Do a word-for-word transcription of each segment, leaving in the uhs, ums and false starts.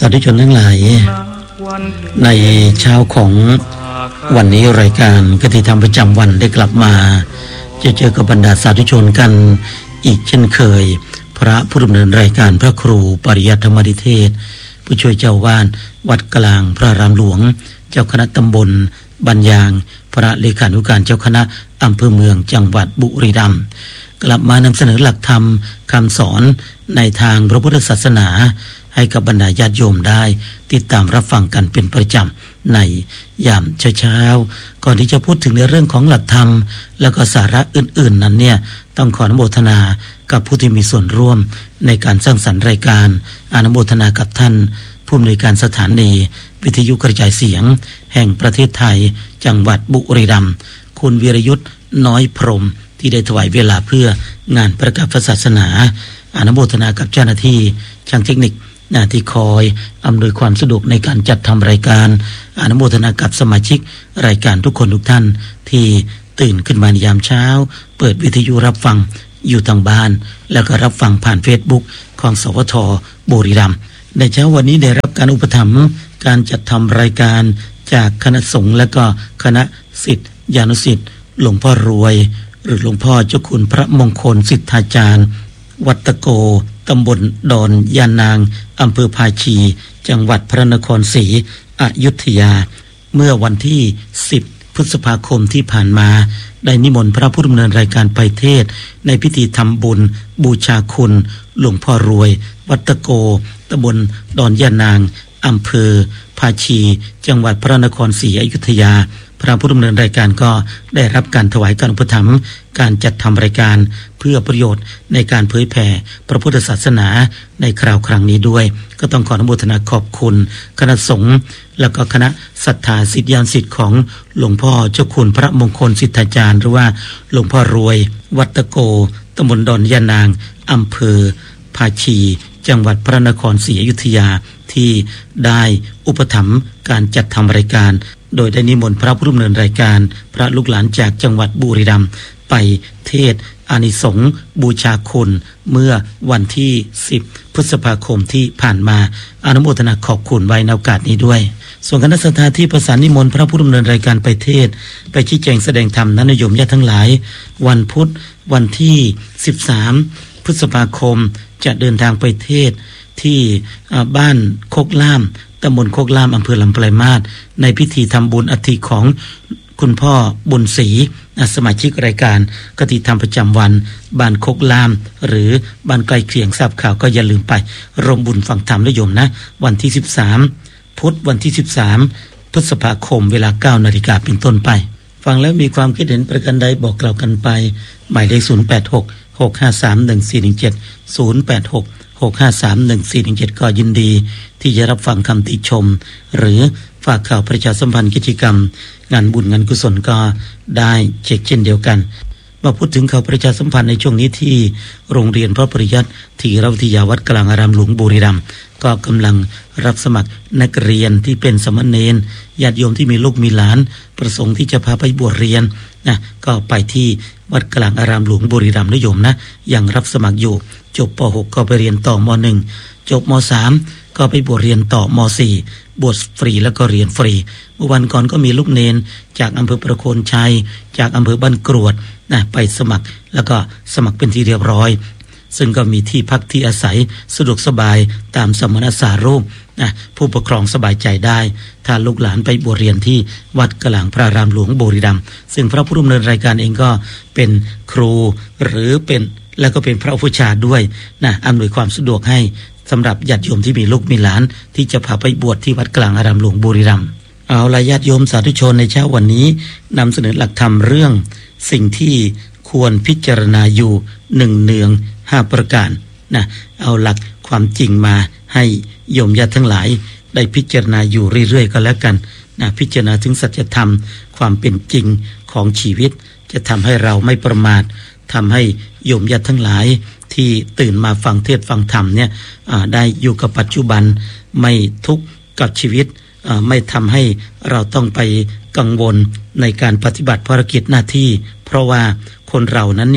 สาธุชนทั้งหลายในเช้าของวันนี้รายการคติธรรมประจำวันได้กลับมาจะเจอกับบรรดาสาธุชนกันอีกเช่นเคยพระผู้ดำเนินรายการพระครูปริยัติธรรมนิเทศผู้ช่วยเจ้าวาดวัดกลางพระรามหลวงเจ้าคณะตำบลบัญญางพระเลขานุการเจ้าคณะอำเภอเมืองจังหวัดบุรีรัมย์กลับมานำเสนอหลักธรรมคำสอนในทางพระพุทธศาสนาให้กับบรรดาญาติโยมได้ติดตามรับฟังกันเป็นประจำในยามเช้าๆก่อนที่จะพูดถึงในเรื่องของหลักธรรมแล้วก็สาระอื่นๆนั้นเนี่ยต้องขออนุโมทนากับผู้ที่มีส่วนร่วมในการสร้างสรรค์รายการอนุโมทนากับท่านผู้อำนวยการสถานีวิทยุกระจายเสียงแห่งประเทศไทยจังหวัดบุรีรัมย์คุณวีรยุทธ์น้อยพรหมที่ได้ถวายเวลาเพื่องานประกาศศาสนาอนุโมทนากับเจ้าหน้าที่ช่างเทคนิคหน้าที่คอยอำนวยความสะดวกในการจัดทำรายการอนุโมทนากับสมาชิกรายการทุกคนทุกท่านที่ตื่นขึ้นมาในยามเช้าเปิดวิทยุรับฟังอยู่ทางบ้านแล้วก็รับฟังผ่าน Facebook ของสวทบุรีรัมย์ในเช้าวันนี้ได้รับการอุปถัมภ์การจัดทำรายการจากคณะสงฆ์และก็คณะศิษยานุศิษย์หลวงพ่อรวยหรือหลวงพ่อเจ้าคุณพระมงคลสิทธาจารย์วัดตะโกตำบลดอนยานางอำเภอภาชีจังหวัดพระนครศรีอยุธยาเมื่อวันที่สิบพฤษภาคมที่ผ่านมาได้นิมนต์พระผู้ดำเนินรายการไปเทศในพิธีทำบุญบูชาคุณหลวงพ่อรวยวัดตะโกตำบลดอนยานางอำเภอภาชีจังหวัดพระนครศรีอยุธยาพระผู้ดำเนินรายการก็ได้รับการถวายการอุปถัมภ์การจัดทำรายการเพื่อประโยชน์ในการเผยแผ่พระพุทธศาสนาในคราวครั้งนี้ด้วยก็ต้องขออนุโมทนาขอบคุณคณะสงฆ์แล้วก็คณะศรัทธาศิษยานุศิษย์ของหลวงพ่อเจ้าคุณพระมงคลสิทธาจารย์หรือว่าหลวงพ่อรวยวัดตะโกตำบลดอนยานางอำเภอภาชีจังหวัดพระนครศรีอยุธยาที่ได้อุปถัมภ์การจัดทำรายการโดยได้นิมนต์พระผู้ดำเนินรายการพระลูกหลานจากจังหวัดบุรีรัมย์ไปเทศน์อานิสงส์บูชาคุณเมื่อวันที่สิบพฤษภาคมที่ผ่านมาอนุโมทนาขอบคุณไว้ในโอกาสนี้ด้วยส่วนคณะศรัทธาที่ประสานนิมนต์พระผู้ดำเนินรายการไปเทศน์ไปชี้แจงแสดงธรรมนั้นโยมญาติทั้งหลายวันพุธวันที่สิบสามพฤษภาคมจะเดินทางไปเทศน์ที่บ้านโคกล่ามตำบลโคกล่ามอำเภอลำปลายมาศในพิธีทำบุญอัฐิของคุณพ่อบุญศรีสมาชิกรายการคติธรรมประจำวันบ้านโคกล่ามหรือบ้านใกล้เคียงทราบข่าวก็อย่าลืมไปร่วมบุญฟังธรรมและโยมนะวันที่สิบสามพุธวันที่สิบสามพฤษภาคมเวลา เก้านาฬิกา เป็นต้นไปฟังแล้วมีความคิดเห็นประการใดบอกกล่าวกันไปหมายเลขศูนย์ แปด หก หก ห้า สาม หนึ่ง สี่ หนึ่ง เจ็ด ศูนย์ แปด หก หก ห้า สาม หนึ่ง สี่ หนึ่ง เจ็ดก็ยินดีที่จะรับฟังคำติชมหรือฝากข่าวประชาสัมพันธ์กิจกรรมงานบุญงานกุศลก็ได้เช็คเช่นเดียวกันมาพูดถึงข่าวประชาสัมพันธ์ในช่วงนี้ที่โรงเรียนพระปริยัติธีรวิทยาวัดกลางอารามหลวงบุรีรัมย์ก็กำลังรับสมัครนักเรียนที่เป็นสามเณรญาติโยมที่มีลูกมีหลานประสงค์ที่จะพาไปบวชเรียนนะก็ไปที่วัดกลางอารามหลวงบุรีรัมย์นะโยมนะยังรับสมัครอยู่จบป หก ก็ไปเรียนต่อม หนึ่ง จบม สาม ก็ไปบวชเรียนต่อม สี่ บวชฟรีแล้วก็เรียนฟรีเมื่อวันก่อนก็มีลูกเนนจากอำเภอประโคนชัยจากอำเภอบ้านกรวดนะไปสมัครแล้วก็สมัครเป็นที่เรียบร้อยซึ่งก็มีที่พักที่อาศัยสะดวกสบายตามสมณสารูปนะผู้ปกครองสบายใจได้ถ้าลูกหลานไปบวชเรียนที่วัดกลางพระรามหลวงบุรีรัมย์ซึ่งพระผู้ดำเนินรายการเองก็เป็นครูหรือเป็นแล้วก็เป็นพระผู้ชาด้วยนะอำนวยความสะดวกให้สำหรับญาติโยมที่มีลูกมีหลานที่จะพาไปบวชที่วัดกลางอารามหลวงบุรีรัมย์เอาล่ะญาติโยมสาธุชนในเช้าวันนี้นำเสนอหลักธรรมเรื่องสิ่งที่ควรพิจารณาอยู่หนึ่งเนืองห้าประการนะเอาหลักความจริงมาให้โยมญาติทั้งหลายได้พิจารณาอยู่เรื่อยๆก็แล้วกันนะพิจารณาถึงสัจธรรมความเป็นจริงของชีวิตจะทำให้เราไม่ประมาททำให้โยมญาติทั้งหลายที่ตื่นมาฟังเทศน์ฟังธรรมเนี่ยได้อยู่กับปัจจุบันไม่ทุกข์กับชีวิตไม่ทำให้เราต้องไปกังวลในการปฏิบัติภารกิจหน้าที่เพราะว่าคนเรานั้นเนี่ย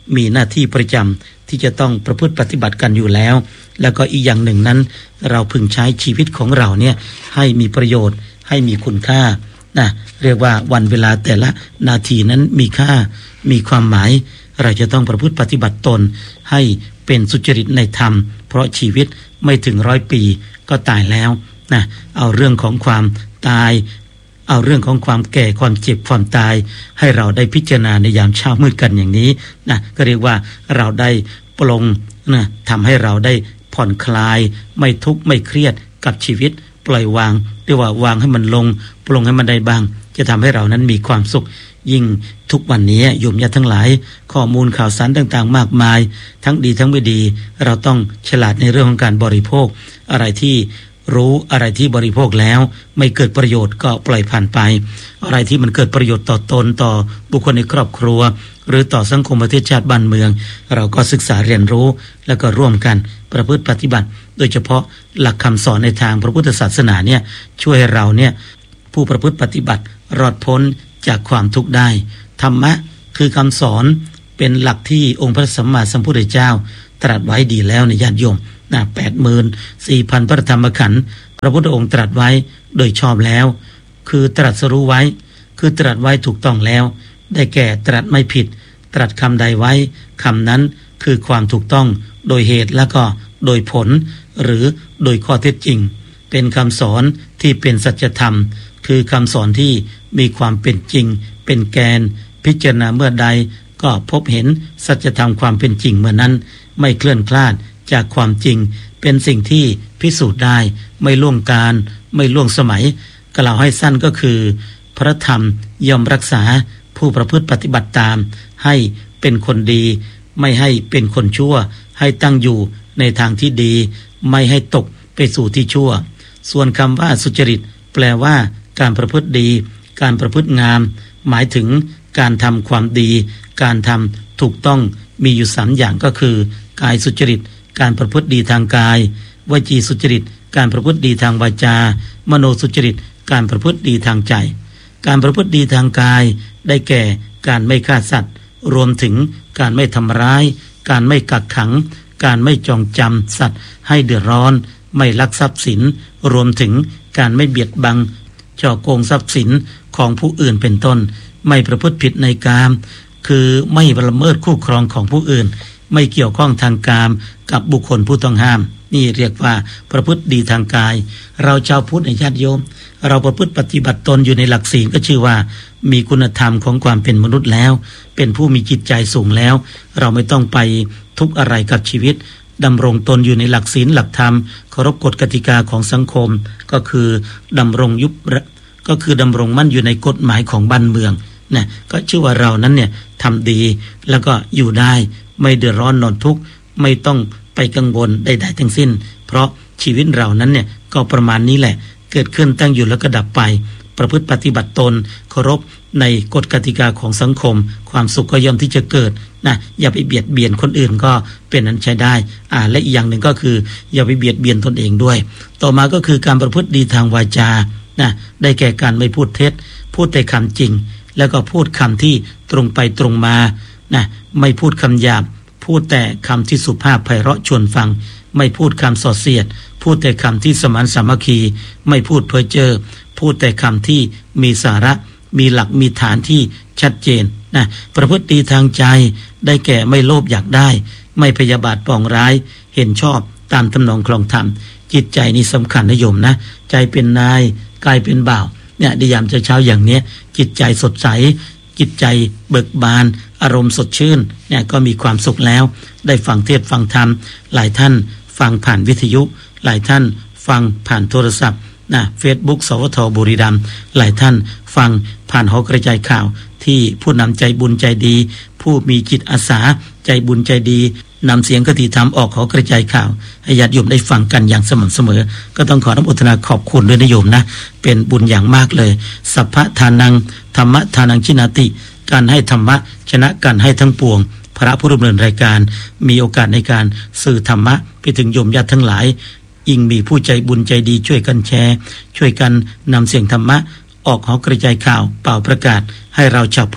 มีหน้าที่ประจำที่จะต้องประพฤติปฏิบัติกันอยู่แล้วแล้วก็อีกอย่างหนึ่งนั้นเราพึงใช้ชีวิตของเราเนี่ยให้มีประโยชน์ให้มีคุณค่านะเรียกว่าวันเวลาแต่ละนาทีนั้นมีค่ามีความหมายเราจะต้องประพฤติปฏิบัติตนให้เป็นสุจริตในธรรมเพราะชีวิตไม่ถึงร้อยปีก็ตายแล้วนะเอาเรื่องของความตายเอาเรื่องของความแก่ความเจ็บความตายให้เราได้พิจารณาในยามเช้ามืดกันอย่างนี้นะก็เรียกว่าเราได้ปลงนะทำให้เราได้ผ่อนคลายไม่ทุกข์ไม่เครียดกับชีวิตปล่อยวางเรียกว่าวางให้มันลงปลงให้มันได้บ้างจะทำให้เรานั้นมีความสุขยิ่งทุกวันนี้โยมญาติทั้งหลายข้อมูลข่าวสารต่างๆมากมายทั้งดีทั้งไม่ดีเราต้องฉลาดในเรื่องของการบริโภคอะไรที่รู้อะไรที่บริโภคแล้วไม่เกิดประโยชน์ก็ปล่อยผ่านไปอะไรที่มันเกิดประโยชน์ต่อตนต่อบุคคลในครอบครัวหรือต่อสังคมประเทศชาติบ้านเมืองเราก็ศึกษาเรียนรู้แล้วก็ร่วมกันประพฤติปฏิบัติโดยเฉพาะหลักคำสอนในทางพระพุทธศาสนาเนี่ยช่วยให้เราเนี่ยผู้ประพฤติปฏิบัติรอดพ้นจากความทุกข์ได้ธรรมะคือคำสอนเป็นหลักที่องค์พระสัมมาสัมพุทธเจ้าตรัสไว้ดีแล้วในญาติโยมนะแปดหมื่นสี่พันพระธรรมขันธ์พระพุทธองค์ตรัสไว้โดยชอบแล้วคือตรัสรู้ไว้คือตรัสไว้ถูกต้องแล้วได้แก่ตรัสไม่ผิดตรัสคำใดไว้คำนั้นคือความถูกต้องโดยเหตุและก็โดยผลหรือโดยข้อเท็จจริงเป็นคำสอนที่เป็นสัจธรรมคือคำสอนที่มีความเป็นจริงเป็นแกนพิจารณาเมื่อใดก็พบเห็นสัจธรรมความเป็นจริงเมื่อนั้นไม่เคลื่อนคลาดจากความจริงเป็นสิ่งที่พิสูจน์ได้ไม่ล่วงการไม่ล่วงสมัยกล่าวให้สั้นก็คือพระธรรมย่อมรักษาผู้ประพฤติปฏิบัติตามให้เป็นคนดีไม่ให้เป็นคนชั่วให้ตั้งอยู่ในทางที่ดีไม่ให้ตกไปสู่ที่ชั่วส่วนคำว่าสุจริตแปลว่าการประพฤติดีการประพฤติงามหมายถึงการทำความดีการทำถูกต้องมีอยู่สามอย่างก็คือกายสุจริตการประพฤติดีทางกายวจีสุจริตการประพฤติดีทางวาจามโนสุจริตการประพฤติดีทางใจการประพฤติดีทางกายได้แก่การไม่ฆ่าสัตว์รวมถึงการไม่ทำร้ายการไม่กักขังการไม่จองจำสัตว์ให้เดือดร้อนไม่ลักทรัพย์สินรวมถึงการไม่เบียดบังฉ้อโกงทรัพย์สินของผู้อื่นเป็นต้นไม่ประพฤติผิดในกามคือไม่ละเมิดคู่ครองของผู้อื่นไม่เกี่ยวข้องทางกามกับบุคคลผู้ต้องห้ามนี่เรียกว่าประพฤติดีทางกายเราชาวพุทธญาติโยมเราประพฤติปฏิบัติตนอยู่ในหลักศีลก็ชื่อว่ามีคุณธรรมของความเป็นมนุษย์แล้วเป็นผู้มีจิตใจสูงแล้วเราไม่ต้องไปทุกข์อะไรกับชีวิตดำรงตนอยู่ในหลักศีลหลักธรรมเคารพกฎกติกาของสังคมก็คือดำรงยุบก็คือดำรงมั่นอยู่ในกฎหมายของบ้านเมืองนะก็ชื่อว่าเรานั้นเนี่ยทำดีแล้วก็อยู่ได้ไม่เดือดร้อนนอนทุกข์ไม่ต้องไปกังวลใดๆทั้งสิ้นเพราะชีวิตเรานั้นเนี่ยก็ประมาณนี้แหละเกิดขึ้นตั้งอยู่แล้วก็ดับไปประพฤติปฏิบัติตนเคารพในกฎกติกาของสังคมความสุขก็ย่อมที่จะเกิดนะอย่าไปเบียดเบียนคนอื่นก็เป็นนั้นใช้ได้อ่าและอีกอย่างหนึ่งก็คืออย่าไปเบียดเบียนตนเองด้วยต่อมาก็คือการประพฤติดีทางวาจานะได้แก่การไม่พูดเท็จพูดแต่คำจริงแล้วก็พูดคำที่ตรงไปตรงมานะไม่พูดคำหยาบพูดแต่คำที่สุภาพไพเราะชวนฟังไม่พูดคำส่อเสียดพูดแต่คำที่สมานสามัคคีไม่พูดเพ้อเจ้อพูดแต่คำที่มีสาระมีหลักมีฐานที่ชัดเจนนะประพฤติดีทางใจได้แก่ไม่โลภอยากได้ไม่พยาบาทปองร้ายเห็นชอบตามทำนองคลองธรรมจิตใจนี่สำคัญนะโยมนะใจเป็นนายกายเป็นบ่าวเนี่ยในยามเช้าๆอย่างเนี้ยจิตใจสดใสจิตใจเบิกบานอารมณ์สดชื่นเนี่ยก็มีความสุขแล้วได้ฟังเทศน์ฟังธรรมหลายท่านฟังผ่านวิทยุหลายท่านฟังผ่านโทรศัพท์นะเฟซบุ๊กสวทบุรีรัมย์หลายท่านฟังผ่านหอกระจายข่าวที่ผู้นำใจบุญใจดีผู้มีจิตอาสาใจบุญใจดีนำเสียงคติธรรมออกหอกระจายข่าวให้ญาติโยมได้ฟังกันอย่างสม่ำเสมอก็ต้องขออนุโมทนาขอบคุณด้วยนะโยมนะเป็นบุญอย่างมากเลยสัพพะทานังธรรมะทานังชินาติการให้ธรรมะชนะการให้ทั้งปวงพระผู้ดำเนินรายการมีโอกาสในการสื่อธรรมะไปถึงโยมญาติทั้งหลายยิ่งมีผู้ใจบุญใจดีช่วยกันแชร์ช่วยกันนำเสียงธรรมะออกหอกระจายข่าวเป่าประกาศให้เราชาวพุทธ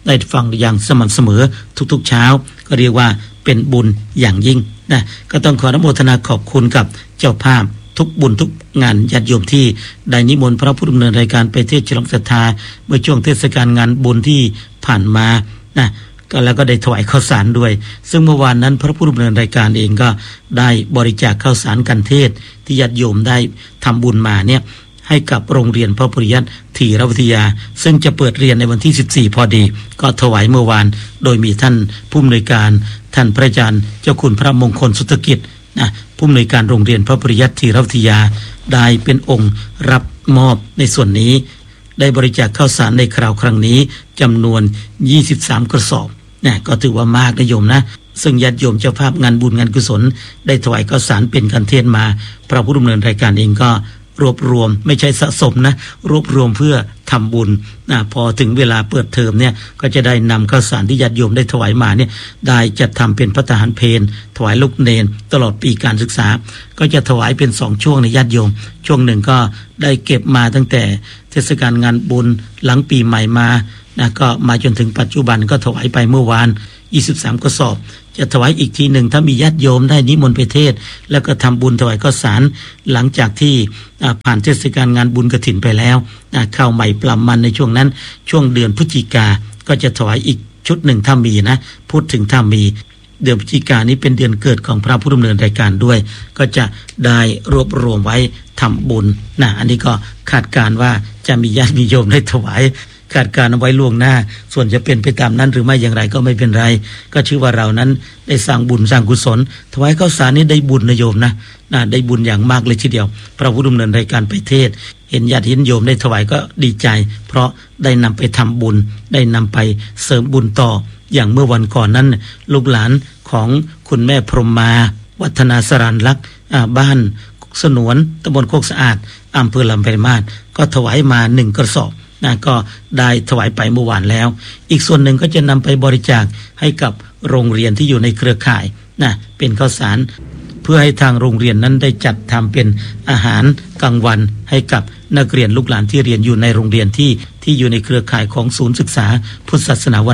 ได้ฟังอย่างสม่ำเสมอทุกๆเช้าก็เรียกว่าเป็นบุญอย่างยิ่งนะก็ต้องขออนุโมทนาขอบคุณกับเจ้าภาพทุกบุญทุกงานญาติโยมที่ได้นิมนต์พระผู้ดำเนินรายการไปเทศน์ฉลองศรัทธาเมื่อช่วงเทศกาลงานบุญที่ผ่านมานะก็แล้วก็ได้ถวายข้าวสารด้วยซึ่งเมื่อวานนั้นพระผู้ดำเนินรายการเองก็ได้บริจาคข้าวสารกันเทศที่ญาติโยมได้ทำบุญมาเนี่ยให้กับโรงเรียนพระปริยัติธีรวิทยาซึ่งจะเปิดเรียนในวันที่สิบสี่พอดีก็ถวายเมื่อวานโดยมีท่านผู้อำนวยการท่านพระอาจารย์เจ้าคุณพระมงคลสุทธกิจนะผู้อำนวยการโรงเรียนพระปริยัติธีรวิทยาได้เป็นองค์รับมอบในส่วนนี้ได้บริจาคข้าวสารในคราวครั้งนี้จำนวนยี่สิบสามกระสอบนะก็ถือว่ามากนะโยมนะซึ่งญาติโยมเจ้าภาพงานบุญงานกุศลได้ถวายข้าวสารเป็นกันเทศมาพระผู้ดำเนินรายการเองก็รวบรวมไม่ใช่สะสมนะรวบรวมเพื่อทำบุญนะพอถึงเวลาเปิดเทอมเนี่ยก็จะได้นำข้าวสารที่ญาติโยมได้ถวายมาเนี่ยได้จัดทำเป็นพระทหารเพลถวายลูกเนนตลอดปีการศึกษาก็จะถวายเป็นสองช่วงในญาติโยมช่วงหนึ่งก็ได้เก็บมาตั้งแต่เทศกาลงานบุญหลังปีใหม่มานะก็มาจนถึงปัจจุบันก็ถวายไปเมื่อวานยี่สิบสามกระสอบจะถวายอีกทีหนึ่งถ้ามีญาติโยมได้นิมนต์ไปเทศแล้วก็ทำบุญถวายข้าวสารหลังจากที่ผ่านเทศกาลงานบุญกฐินไปแล้วข้าวใหม่ปลำมันในช่วงนั้นช่วงเดือนพฤศจิกาก็จะถวายอีกชุดหนึ่งถ้ามีนะพูดถึงถ้ามีเดือนพฤศจิกายนนี้เป็นเดือนเกิดของพระผู้ดำเนินรายการด้วยก็จะได้รวบรวมไว้ทำบุญนะอันนี้ก็คาดการว่าจะมีญาติมีโยมได้ถวายคาดการเอาไว้ล่วงหน้าส่วนจะเป็นไปตามนั้นหรือไม่อย่างไรก็ไม่เป็นไรก็ชื่อว่าเรานั้นได้สร้างบุญสร้างกุศลถวายข้าวสารนี้ได้บุญนะโยมนะนะได้บุญอย่างมากเลยทีเดียวพระผู้ดำเนินรายการไปเทศเห็นญาติเห็นโยมได้ถวายก็ดีใจเพราะได้นำไปทำบุญได้นำไปเสริมบุญต่ออย่างเมื่อวันก่อนนั้นลูกหลานของคุณแม่พรหมาวัฒนาสรานลักษณ์บ้านสนวนตำบลโคกสะอาดอำเภอลำปางมาศก็ถวายมาหนึ่งกระสอบนะก็ได้ถวายไปเมื่อวานแล้วอีกส่วนหนึ่งก็จะนำไปบริจาคให้กับโรงเรียนที่อยู่ในเครือข่ายนะเป็นข้าวสารเพื่อให้ทางโรงเรียนนั้นได้จัดทำเป็นอาหารกลางวันให้กับนักเรียนลูกหลานที่เรียนอยู่ในโรงเรียนที่ที่อยู่ในเครือข่ายของศูนย์ศึกษาพุทธศาสนา